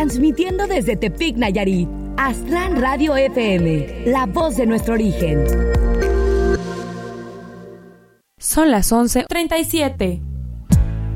transmitiendo desde Tepic, Nayarit. Aztlán Radio FM, la voz de nuestro origen. Son las 11:37.